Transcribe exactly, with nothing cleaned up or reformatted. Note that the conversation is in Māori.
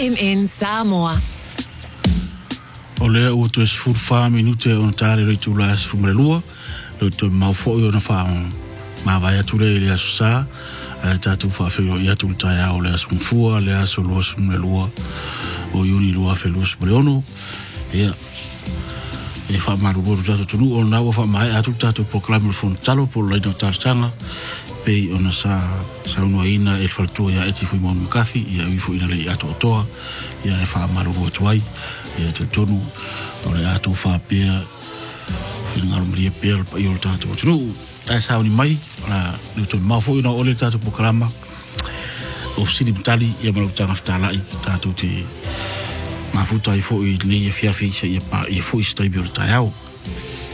M N Samoa. O lea ua tu e sifuru wha minute o na tāre rei tu la sifuru mre lua. Leo tu maufo i o na wha ma vai atu rei lea susā. Tātou wha whiro i atu tai au lea sumfua, lea so lua sumre lua. O iuni lua whilo sumre ono. Ia. E wha maru boru tātou tunu. O na ua wha mai atu tātou proklami fon talo po leina tārsanga. Pei o na sa saunua ina e whaltua ia eti fui maunu makathi. Ia uifu ina lei atu otoa. Ia e wha maru rua tuai. Ia te tonu, o le ato whapea, whingaro mria pea, i o le tātou tunu. Tai sauni mai, la le tonu mawhoi na o le tātou pokarama, o siri mtali, ia malau tanga whtalai, tātou te mafuta i fo i nei e fiafi, ia pa i fo i stai bi o le tai au.